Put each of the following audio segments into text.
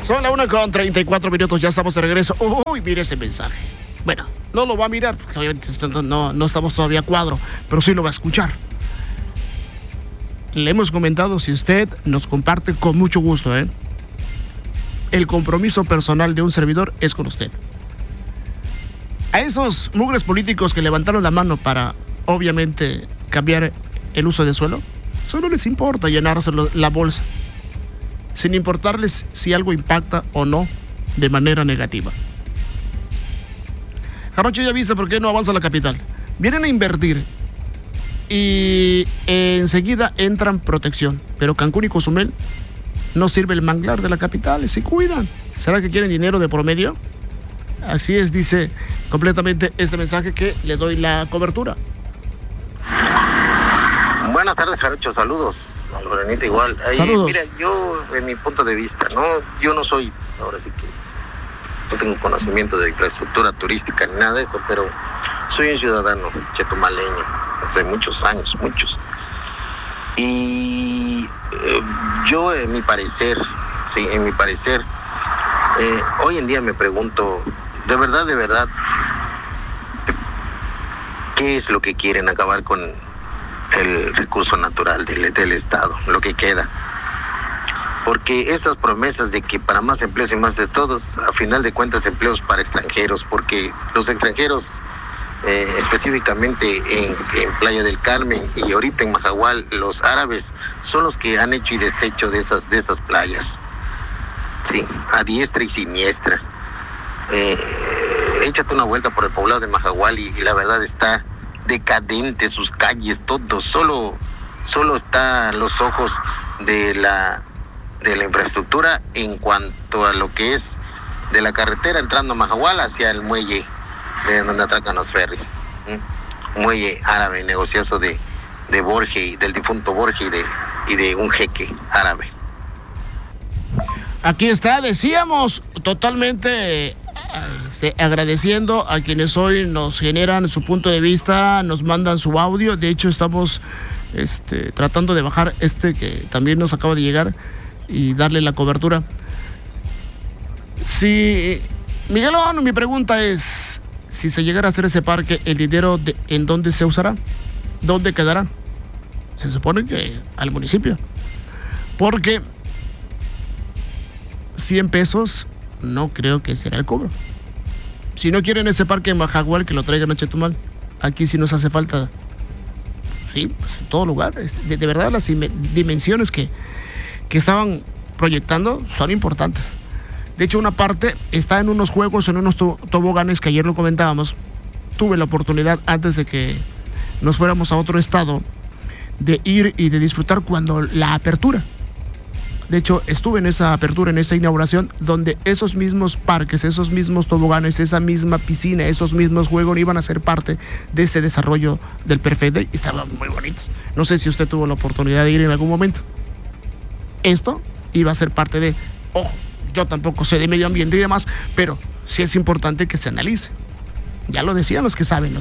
Son la 1:34, ya estamos de regreso. Uy, mire ese mensaje. Bueno, no lo va a mirar, porque obviamente no estamos todavía a cuadro, pero sí lo va a escuchar. Le hemos comentado, si usted nos comparte, con mucho gusto, el compromiso personal de un servidor es con usted. A esos mugres políticos que levantaron la mano para, obviamente, cambiar el uso de suelo, solo les importa llenarse la bolsa, sin importarles si algo impacta o no de manera negativa. Jarocho, ya viste por qué no avanza la capital. Vienen a invertir y enseguida entran protección, pero Cancún y Cozumel no sirve el manglar de la capital, se cuidan. ¿Será que quieren dinero de promedio? Así es, dice completamente este mensaje que le doy la cobertura. Buenas tardes, Jarocho, saludos. A Lorenita igual. Saludos. Mira, yo, en mi punto de vista, yo no soy, ahora sí que no tengo conocimiento de infraestructura turística ni nada de eso, pero soy un ciudadano chetumaleño, hace muchos años, muchos. Y yo, en mi parecer, hoy en día me pregunto, de verdad, ¿qué es lo que quieren acabar con el recurso natural del Estado, lo que queda? Porque esas promesas de que para más empleos y más de todos, a final de cuentas empleos para extranjeros, porque los extranjeros, específicamente en Playa del Carmen y ahorita en Majagual, los árabes son los que han hecho y deshecho de esas playas, sí, a diestra y siniestra. Échate una vuelta por el poblado de Majagual y la verdad está decadente, sus calles, todo, solo está a los ojos de la infraestructura en cuanto a lo que es de la carretera entrando a Majagual hacia el muelle de donde atracan los ferries, muelle árabe, negociazo de Borges, del difunto Borges y de un jeque árabe. Aquí está, decíamos, totalmente agradeciendo a quienes hoy nos generan su punto de vista, nos mandan su audio. De hecho, estamos tratando de bajar que también nos acaba de llegar y darle la cobertura. Si Miguelón, mi pregunta es, si se llegara a hacer ese parque, ¿el dinero en dónde se usará? ¿Dónde quedará? Se supone que al municipio, porque 100 pesos no creo que será el cobro. Si no quieren ese parque en Majagual, que lo traigan a Chetumal. Aquí sí nos hace falta. Sí, pues en todo lugar. De verdad, las dimensiones que estaban proyectando son importantes. De hecho, una parte está en unos juegos, en unos toboganes que ayer lo comentábamos. Tuve la oportunidad, antes de que nos fuéramos a otro estado, de ir y de disfrutar cuando la apertura. De hecho, estuve en esa apertura, en esa inauguración, donde esos mismos parques, esos mismos toboganes, esa misma piscina, esos mismos juegos iban a ser parte de ese desarrollo del Perfect Day. Estaban muy bonitos. No sé si usted tuvo la oportunidad de ir en algún momento. Esto iba a ser parte de, ojo, yo tampoco sé de medio ambiente y demás, pero sí es importante que se analice. Ya lo decían los que saben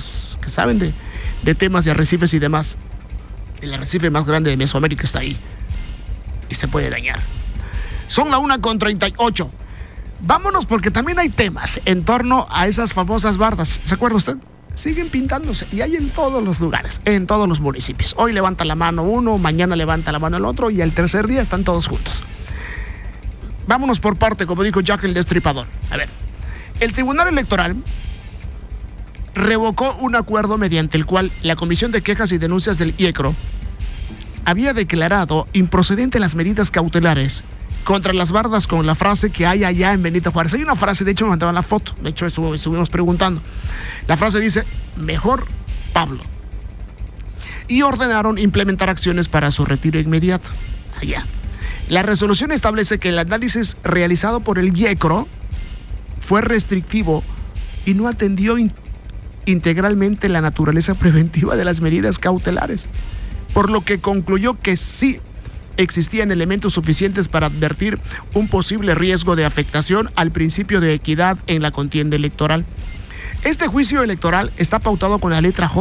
de temas de arrecifes y demás. El arrecife más grande de Mesoamérica está ahí y se puede dañar. Son la 1:38. Vámonos, porque también hay temas en torno a esas famosas bardas. ¿Se acuerda usted? Siguen pintándose y hay en todos los lugares, en todos los municipios. Hoy levanta la mano uno, mañana levanta la mano el otro y al tercer día están todos juntos. Vámonos por parte, como dijo Jack el Destripador. A ver, el Tribunal Electoral revocó un acuerdo mediante el cual la Comisión de Quejas y Denuncias del IECRO había declarado improcedente las medidas cautelares contra las bardas con la frase que hay allá en Benito Juárez. Hay una frase, de hecho me mandaban la foto, de hecho estuvimos preguntando. La frase dice, mejor Pablo. Y ordenaron implementar acciones para su retiro inmediato. Allá. La resolución establece que el análisis realizado por el IECRO fue restrictivo y no atendió integralmente la naturaleza preventiva de las medidas cautelares, por lo que concluyó que sí existían elementos suficientes para advertir un posible riesgo de afectación al principio de equidad en la contienda electoral. Este juicio electoral está pautado con la letra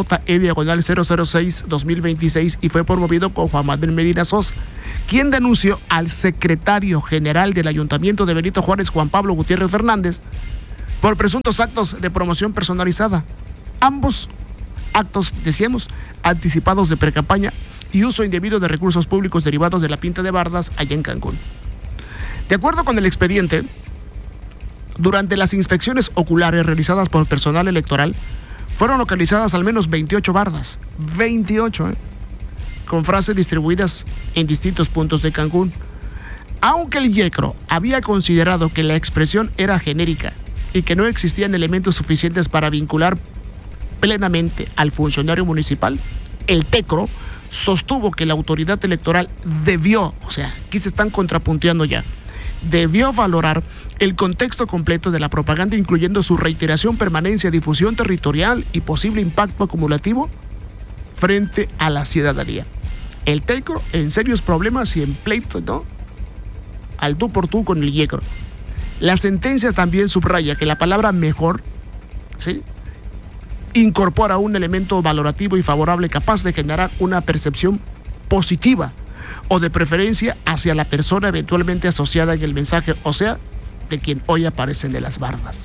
JE/006-2026 y fue promovido con Juan Manuel Medina Sosa, quien denunció al secretario general del Ayuntamiento de Benito Juárez, Juan Pablo Gutiérrez Fernández, por presuntos actos de promoción personalizada. Ambos actos, decíamos, anticipados de precampaña y uso indebido de recursos públicos derivados de la pinta de bardas allá en Cancún. De acuerdo con el expediente, durante las inspecciones oculares realizadas por personal electoral, fueron localizadas al menos 28 bardas, 28, con frases distribuidas en distintos puntos de Cancún. Aunque el IECRO había considerado que la expresión era genérica y que no existían elementos suficientes para vincular plenamente al funcionario municipal, el TECRO sostuvo que la autoridad electoral debió, o sea, aquí se están contrapunteando ya, debió valorar el contexto completo de la propaganda, incluyendo su reiteración, permanencia, difusión territorial y posible impacto acumulativo frente a la ciudadanía. El TECRO en serios problemas y en pleito, ¿no?, al tú por tú con el IECRO. La sentencia también subraya que la palabra mejor, ¿sí?, incorpora un elemento valorativo y favorable capaz de generar una percepción positiva o de preferencia hacia la persona eventualmente asociada en el mensaje, o sea, de quien hoy aparecen de las bardas.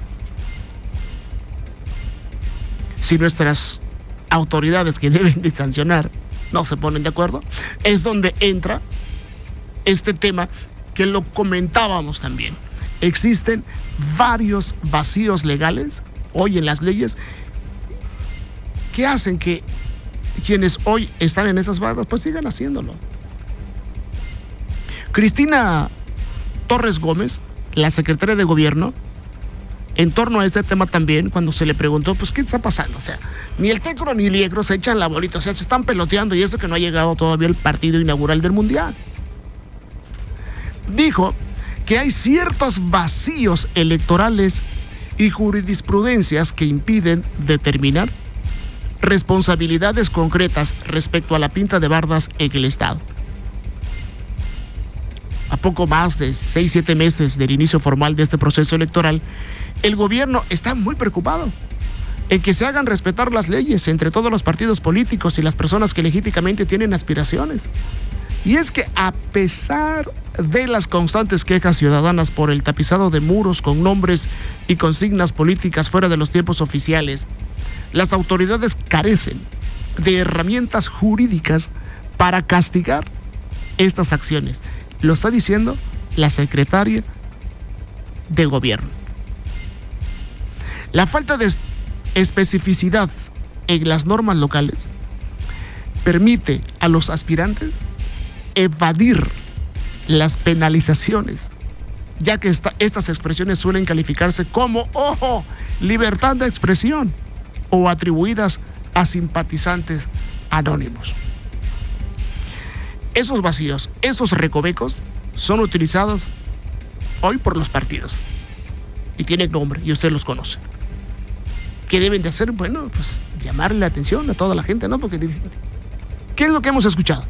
Si nuestras autoridades que deben de sancionar no se ponen de acuerdo, es donde entra este tema que lo comentábamos también. Existen varios vacíos legales hoy en las leyes que hacen que quienes hoy están en esas bardas pues sigan haciéndolo. Cristina Torres Gómez, la secretaria de Gobierno, en torno a este tema también, cuando se le preguntó, pues, ¿qué está pasando? O sea, ni el TECRO ni el IECRO se echan la bolita, o sea, se están peloteando, y eso que no ha llegado todavía el partido inaugural del Mundial. Dijo que hay ciertos vacíos electorales y jurisprudencias que impiden determinar responsabilidades concretas respecto a la pinta de bardas en el Estado. A poco más de 6-7 meses del inicio formal de este proceso electoral, el gobierno está muy preocupado en que se hagan respetar las leyes entre todos los partidos políticos y las personas que legítimamente tienen aspiraciones. Y es que a pesar de las constantes quejas ciudadanas por el tapizado de muros con nombres y consignas políticas fuera de los tiempos oficiales, las autoridades carecen de herramientas jurídicas para castigar estas acciones. Lo está diciendo la secretaria de Gobierno. La falta de especificidad en las normas locales permite a los aspirantes evadir las penalizaciones, ya que estas expresiones suelen calificarse como, ojo, libertad de expresión o atribuidas a simpatizantes anónimos. Esos vacíos, esos recovecos son utilizados hoy por los partidos y tienen nombre y usted los conoce. ¿Qué deben de hacer? Bueno, pues llamarle la atención a toda la gente, ¿no? Porque ¿qué es lo que hemos escuchado?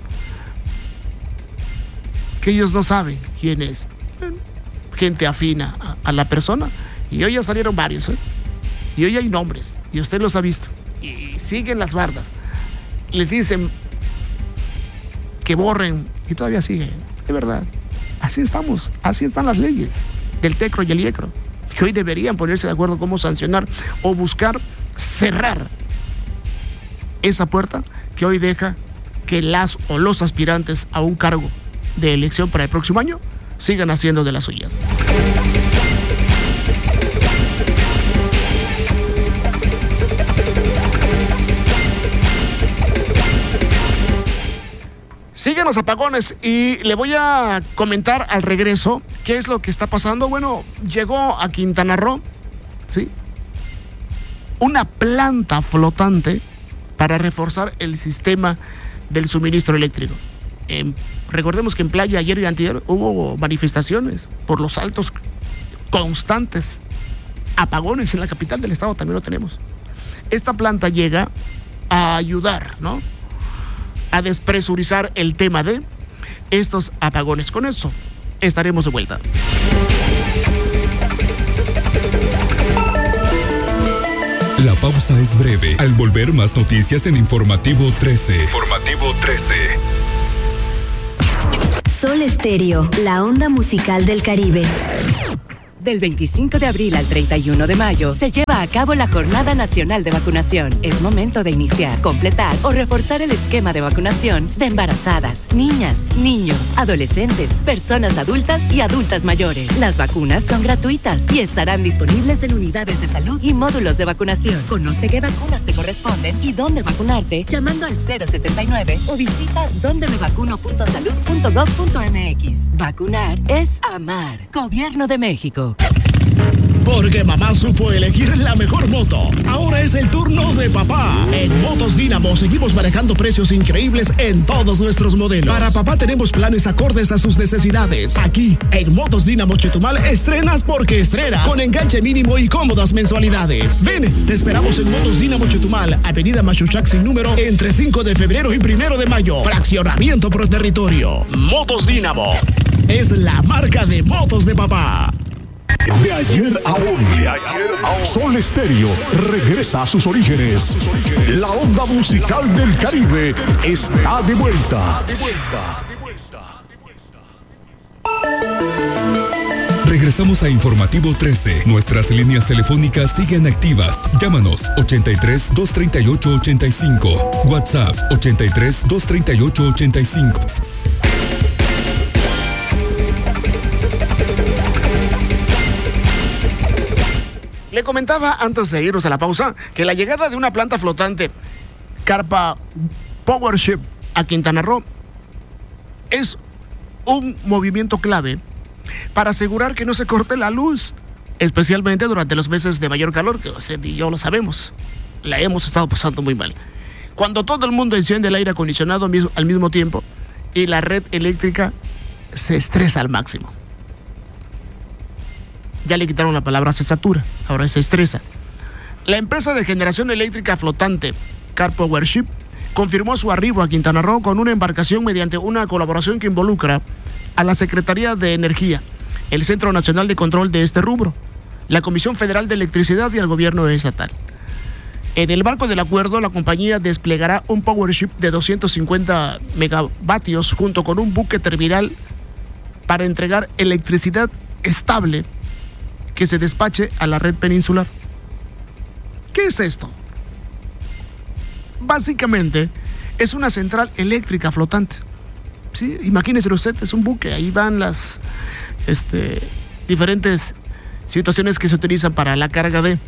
Que ellos no saben quién es. Gente afina a la persona. Y hoy ya salieron varios, ¿eh? Y hoy hay nombres. Y usted los ha visto. Y siguen las bardas. Les dicen que borren. Y todavía siguen. De verdad. Así estamos. Así están las leyes del TECRO y el IECRO. Que hoy deberían ponerse de acuerdo cómo sancionar o buscar cerrar esa puerta que hoy deja que las o los aspirantes a un cargo de elección para el próximo año sigan haciendo de las suyas. Siguen los apagones y le voy a comentar al regreso qué es lo que está pasando. Bueno, llegó a Quintana Roo, ¿sí?, una planta flotante para reforzar el sistema del suministro eléctrico. Recordemos que en Playa ayer y antier hubo manifestaciones por los altos constantes apagones en la capital del estado, también lo tenemos. Esta planta llega a ayudar, ¿no?, a despresurizar el tema de estos apagones. Con eso estaremos de vuelta. La pausa es breve. Al volver, más noticias en Informativo 13. Informativo 13. Sol Estéreo, la onda musical del Caribe. Del 25 de abril al 31 de mayo se lleva a cabo la Jornada Nacional de Vacunación. Es momento de iniciar, completar o reforzar el esquema de vacunación de embarazadas, niñas, niños, adolescentes, personas adultas y adultas mayores. Las vacunas son gratuitas y estarán disponibles en unidades de salud y módulos de vacunación. Conoce qué vacunas te corresponden y dónde vacunarte llamando al 079 o visita dondemevacuno.salud.gov.mx. Vacunar es amar. Gobierno de México. Porque mamá supo elegir la mejor moto. Ahora es el turno de papá. En Motos Dínamo seguimos manejando precios increíbles en todos nuestros modelos. Para papá tenemos planes acordes a sus necesidades. Aquí, en Motos Dínamo Chetumal, estrenas porque estrenas. Con enganche mínimo y cómodas mensualidades. Ven, te esperamos en Motos Dínamo Chetumal, Avenida Machuchac sin número, entre 5 de febrero y 1 de mayo. Fraccionamiento por territorio. Motos Dínamo es la marca de motos de papá. De ayer a hoy, Sol Estéreo regresa a sus orígenes. La onda musical del Caribe está de vuelta. Regresamos a Informativo 13. Nuestras líneas telefónicas siguen activas. Llámanos 83 238 85. WhatsApp 83 238 85. Le comentaba antes de irnos a la pausa que la llegada de una planta flotante, Carpa Power Ship, a Quintana Roo es un movimiento clave para asegurar que no se corte la luz, especialmente durante los meses de mayor calor, que usted y yo lo sabemos, la hemos estado pasando muy mal. Cuando todo el mundo enciende el aire acondicionado al mismo tiempo y la red eléctrica se estresa al máximo. Ya le quitaron la palabra se satura, ahora se estresa. La empresa de generación eléctrica flotante, Carpa Power Ship, confirmó su arribo a Quintana Roo con una embarcación mediante una colaboración que involucra a la Secretaría de Energía, el Centro Nacional de Control de este rubro, la Comisión Federal de Electricidad y el Gobierno Estatal. En el marco del acuerdo, la compañía desplegará un Power Ship de 250 megavatios junto con un buque terminal para entregar electricidad estable que se despache a la red peninsular. ¿Qué es esto? Básicamente es una central eléctrica flotante. ¿Sí? Imagínense usted, es un buque, ahí van las diferentes situaciones que se utilizan para la carga de...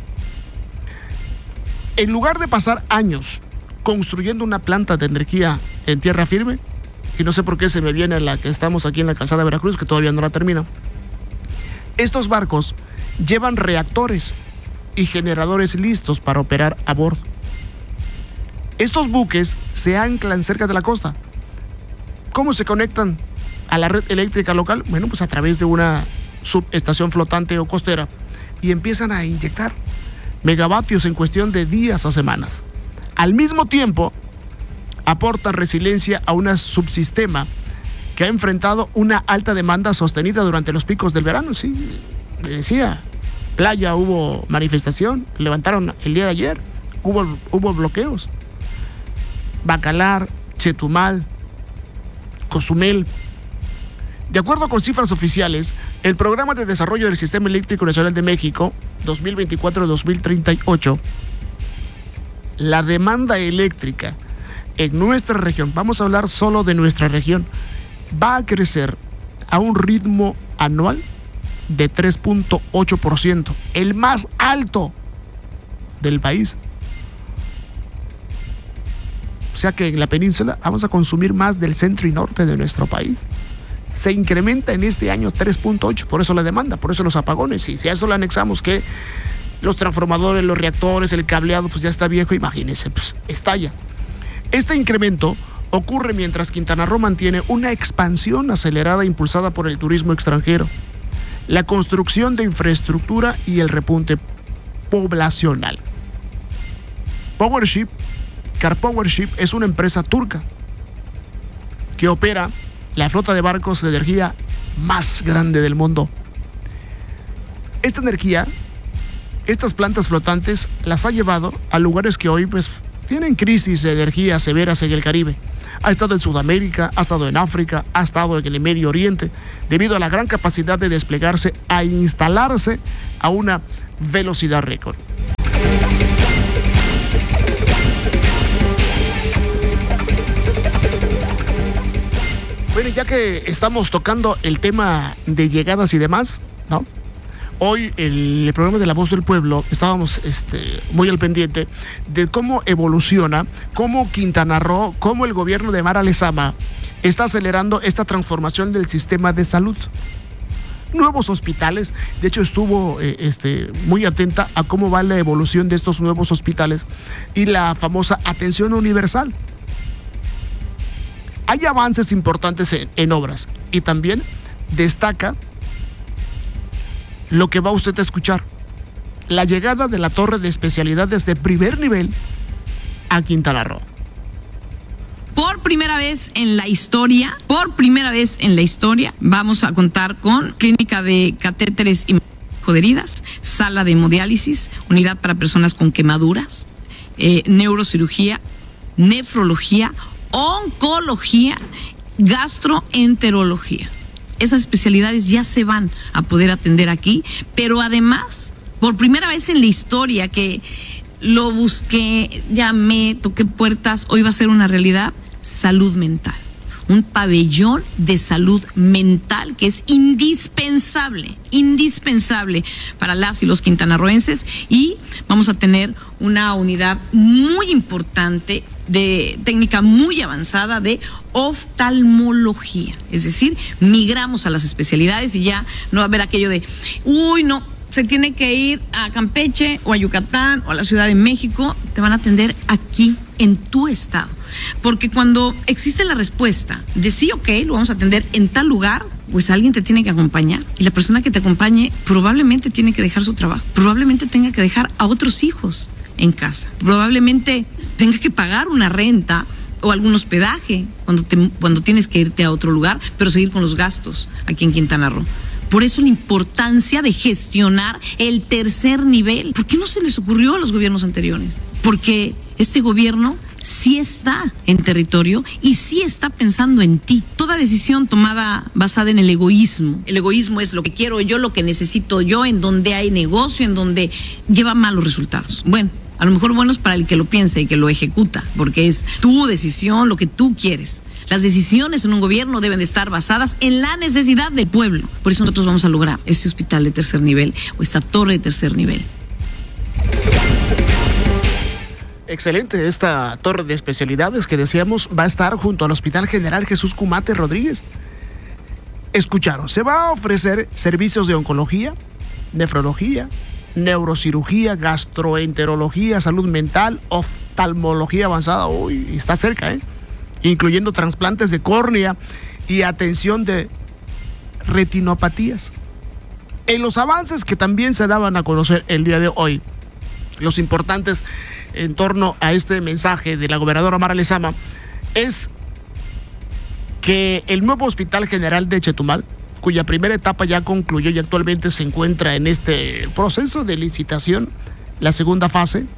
En lugar de pasar años construyendo una planta de energía en tierra firme, y no sé por qué se me viene la que estamos aquí en la calzada de Veracruz, que todavía no la termina, estos barcos llevan reactores y generadores listos para operar a bordo. Estos buques se anclan cerca de la costa. ¿Cómo se conectan a la red eléctrica local? Bueno, pues a través de una subestación flotante o costera y empiezan a inyectar megavatios en cuestión de días o semanas. Al mismo tiempo, aportan resiliencia a un subsistema que ha enfrentado una alta demanda sostenida durante los picos del verano. Sí, me decía, playa hubo manifestación, levantaron el día de ayer, hubo bloqueos. Bacalar, Chetumal, Cozumel. De acuerdo con cifras oficiales, el Programa de Desarrollo del Sistema Eléctrico Nacional de México 2024-2038, la demanda eléctrica en nuestra región, vamos a hablar solo de nuestra región, va a crecer a un ritmo anual de 3.8%, el más alto del país. O sea que en la península vamos a consumir más del centro y norte de nuestro país. Se incrementa en este año 3.8%, por eso la demanda, por eso los apagones. Y si a eso le anexamos que los transformadores, los reactores, el cableado, pues ya está viejo, imagínense, pues estalla. Este incremento ocurre mientras Quintana Roo mantiene una expansión acelerada impulsada por el turismo extranjero, la construcción de infraestructura y el repunte poblacional. Carpa Power Ship es una empresa turca que opera la flota de barcos de energía más grande del mundo. Esta energía estas plantas flotantes las ha llevado a lugares que hoy pues tienen crisis de energía severas en el Caribe. Ha estado en Sudamérica, ha estado en África, ha estado en el Medio Oriente, debido a la gran capacidad de desplegarse a instalarse a una velocidad récord. Bueno, ya que estamos tocando el tema de llegadas y demás, ¿no? Hoy el programa de La Voz del Pueblo estábamos muy al pendiente de cómo evoluciona, cómo Quintana Roo, cómo el gobierno de Mara Lezama está acelerando esta transformación del sistema de salud. Nuevos hospitales, de hecho estuvo muy atenta a cómo va la evolución de estos nuevos hospitales y la famosa atención universal. Hay avances importantes en obras y también destaca lo que va usted a escuchar: la llegada de la torre de especialidades de primer nivel a Quintana Roo. Por primera vez en la historia, vamos a contar con clínica de catéteres y de heridas, sala de hemodiálisis, unidad para personas con quemaduras, neurocirugía, nefrología, oncología, gastroenterología. Esas especialidades ya se van a poder atender aquí, pero además, por primera vez en la historia que lo busqué, llamé, toqué puertas, hoy va a ser una realidad, salud mental. Un pabellón de salud mental que es indispensable para las y los quintanarroenses, y vamos a tener una unidad muy importante de técnica muy avanzada de oftalmología, es decir, migramos a las especialidades y ya no va a haber aquello de, se tiene que ir a Campeche o a Yucatán o a la Ciudad de México. Te van a atender aquí en tu estado, porque cuando existe la respuesta de sí, ok, lo vamos a atender en tal lugar, pues alguien te tiene que acompañar, y la persona que te acompañe probablemente tiene que dejar su trabajo, probablemente tenga que dejar a otros hijos en casa, probablemente tenga que pagar una renta o algún hospedaje cuando tienes que irte a otro lugar, pero seguir con los gastos aquí en Quintana Roo. Por eso la importancia de gestionar el tercer nivel. ¿Por qué no se les ocurrió a los gobiernos anteriores? Porque este gobierno sí está en territorio y sí está pensando en ti. Toda decisión tomada basada en el egoísmo. El egoísmo es lo que quiero yo, lo que necesito yo, en donde hay negocio, en donde lleva malos resultados. Bueno, a lo mejor bueno es para el que lo piensa y que lo ejecuta, porque es tu decisión, lo que tú quieres. Las decisiones en un gobierno deben de estar basadas en la necesidad del pueblo. Por eso nosotros vamos a lograr este hospital de tercer nivel o esta torre de tercer nivel. Excelente, esta torre de especialidades que decíamos va a estar junto al Hospital General Jesús Cumate Rodríguez. Escucharon, se va a ofrecer servicios de oncología, nefrología, neurocirugía, gastroenterología, salud mental, oftalmología avanzada. Uy, está cerca, incluyendo trasplantes de córnea y atención de retinopatías. En los avances que también se daban a conocer el día de hoy, los importantes en torno a este mensaje de la gobernadora Mara Lezama, es que el nuevo Hospital General de Chetumal, cuya primera etapa ya concluyó y actualmente se encuentra en este proceso de licitación, la segunda fase,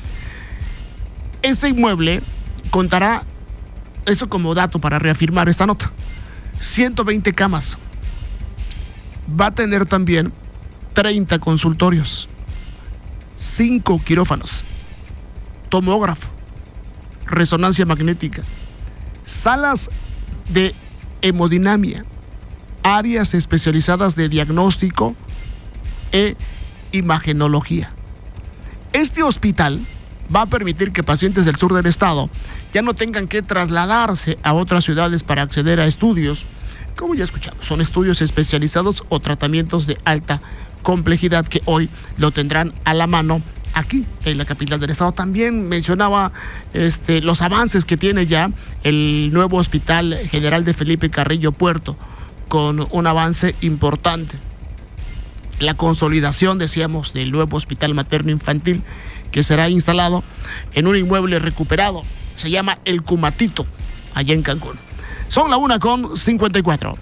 este inmueble contará, esto como dato para reafirmar esta nota, 120 camas. Va a tener también 30 consultorios, 5 quirófanos, tomógrafo, resonancia magnética, salas de hemodinamia, áreas especializadas de diagnóstico e imagenología. Este hospital va a permitir que pacientes del sur del estado ya no tengan que trasladarse a otras ciudades para acceder a estudios, como ya escuchamos, son estudios especializados o tratamientos de alta complejidad que hoy lo tendrán a la mano aquí en la capital del estado. También mencionaba los avances que tiene ya el nuevo Hospital General de Felipe Carrillo Puerto, con un avance importante. La consolidación, decíamos, del nuevo Hospital Materno Infantil, que será instalado en un inmueble recuperado, se llama El Cumatito, allá en Cancún. Son la 1:54.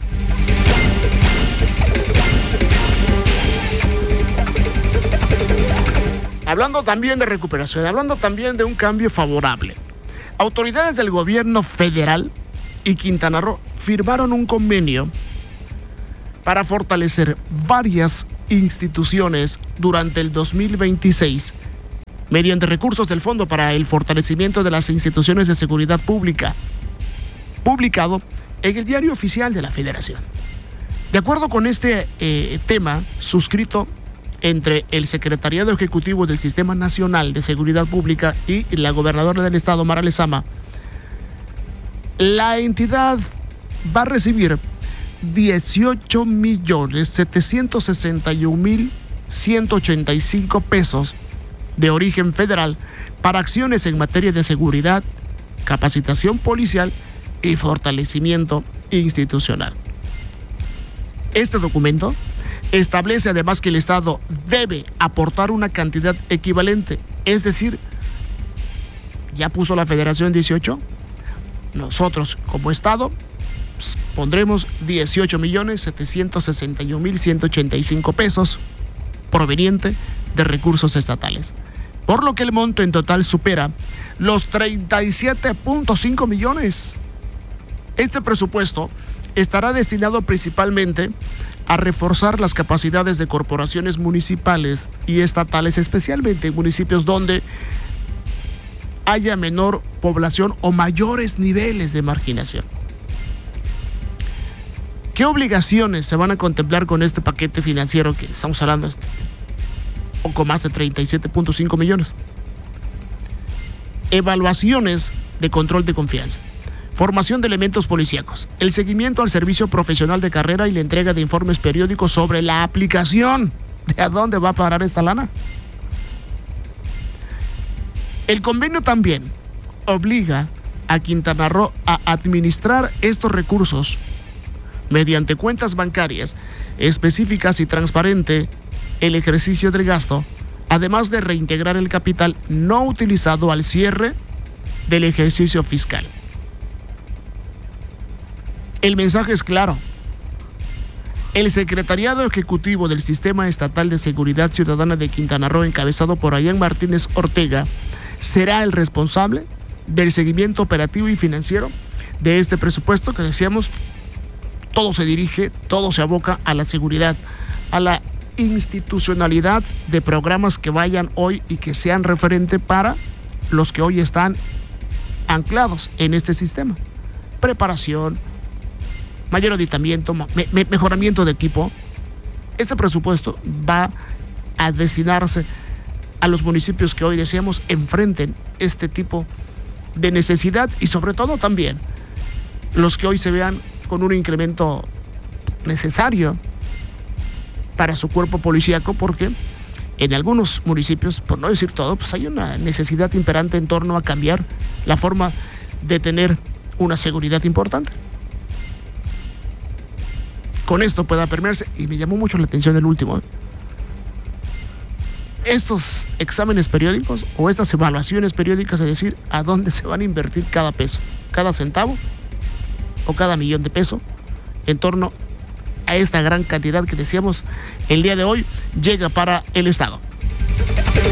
hablando también de recuperación, hablando también de un cambio favorable. Autoridades del gobierno federal y Quintana Roo firmaron un convenio para fortalecer varias instituciones durante el 2026 mediante recursos del Fondo para el Fortalecimiento de las Instituciones de Seguridad Pública, publicado en el Diario Oficial de la Federación. De acuerdo con este tema suscrito entre el Secretariado Ejecutivo del Sistema Nacional de Seguridad Pública y la gobernadora del estado, Mara Lezama, la entidad va a recibir 18.761.185 pesos de origen federal para acciones en materia de seguridad, capacitación policial y fortalecimiento institucional. Este documento establece además que el Estado debe aportar una cantidad equivalente, es decir, ya puso la Federación 18, nosotros como Estado pondremos 18.761.185 pesos proveniente de recursos estatales, por lo que el monto en total supera los 37.5 millones. Este presupuesto estará destinado principalmente a reforzar las capacidades de corporaciones municipales y estatales, especialmente en municipios donde haya menor población o mayores niveles de marginación. ¿Qué obligaciones se van a contemplar con este paquete financiero que estamos hablando? Poco más de 37.5 millones. Evaluaciones de control de confianza, formación de elementos policíacos, el seguimiento al servicio profesional de carrera y la entrega de informes periódicos sobre la aplicación de a dónde va a parar esta lana. El convenio también obliga a Quintana Roo a administrar estos recursos mediante cuentas bancarias específicas y transparente el ejercicio del gasto, además de reintegrar el capital no utilizado al cierre del ejercicio fiscal. El mensaje es claro. El Secretariado Ejecutivo del Sistema Estatal de Seguridad Ciudadana de Quintana Roo, encabezado por Ayán Martínez Ortega, será el responsable del seguimiento operativo y financiero de este presupuesto que decíamos, todo se dirige, todo se aboca a la seguridad, a la institucionalidad de programas que vayan hoy y que sean referente para los que hoy están anclados en este sistema. Preparación, mayor aditamiento, mejoramiento de equipo. Este presupuesto va a destinarse a los municipios que hoy decíamos enfrenten este tipo de necesidad y sobre todo también los que hoy se vean con un incremento necesario para su cuerpo policíaco, porque en algunos municipios, por no decir todo, pues hay una necesidad imperante en torno a cambiar la forma de tener una seguridad importante. Con esto pueda permearse, y me llamó mucho la atención el último, estos exámenes periódicos o estas evaluaciones periódicas, es decir, a dónde se van a invertir cada peso, cada centavo o cada millón de pesos en torno a esta gran cantidad que decíamos el día de hoy llega para el Estado.